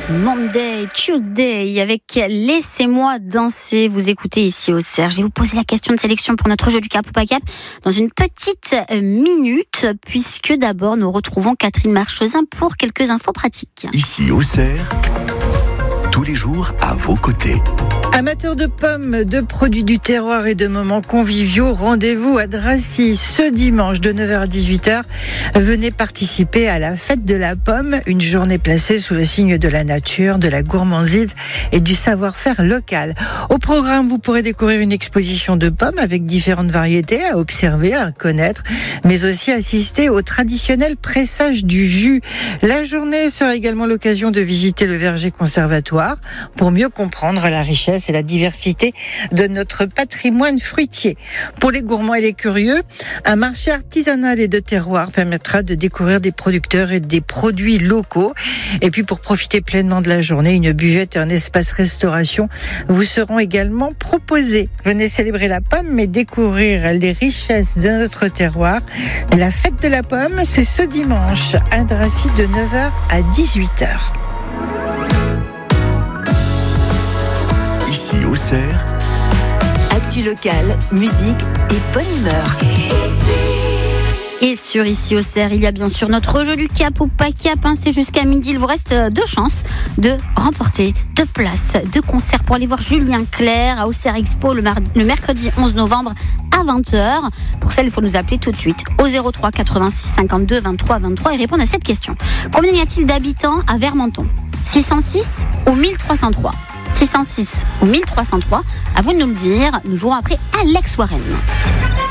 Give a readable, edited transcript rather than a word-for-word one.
Monday, Tuesday, avec Laissez-moi danser. Vous écoutez ici au Cerf. Je vais vous poser la question de sélection pour notre jeu du Cap ou pas Cap dans une petite minute, puisque d'abord nous retrouvons Catherine Marchesin pour quelques infos pratiques. Ici au Cerf, tous les jours à vos côtés. Amateurs de pommes, de produits du terroir et de moments conviviaux, rendez-vous à Dracy ce dimanche de 9h à 18h. Venez participer à la fête de la pomme, une journée placée sous le signe de la nature, de la gourmandise et du savoir-faire local. Au programme, vous pourrez découvrir une exposition de pommes avec différentes variétés à observer, à connaître, mais aussi assister au traditionnel pressage du jus. La journée sera également l'occasion de visiter le verger conservatoire pour mieux comprendre la richesse et la diversité de notre patrimoine fruitier. Pour les gourmands et les curieux, un marché artisanal et de terroir permettra de découvrir des producteurs et des produits locaux. Et puis pour profiter pleinement de la journée, une buvette et un espace restauration vous seront également proposés. Venez célébrer la pomme et découvrir les richesses de notre terroir. La fête de la pomme, c'est ce dimanche à Dracy de 9h à 18h. Ici au Cerf, actu locale, musique et bonne humeur. Et sur Ici au Cerf, il y a bien sûr notre jeu du Cap ou pas Cap. C'est jusqu'à midi. Il vous reste 2 chances de remporter 2 places de concert pour aller voir Julien Clerc à Auxerre Expo le mercredi 11 novembre à 20h. Pour ça, il faut nous appeler tout de suite au 03 86 52 23 23 et répondre à cette question. Combien y a-t-il d'habitants à Vermenton ? 606 ou 1303 ? 606 ou 1303, à vous de nous le dire. Nous jouons après Alex Warren.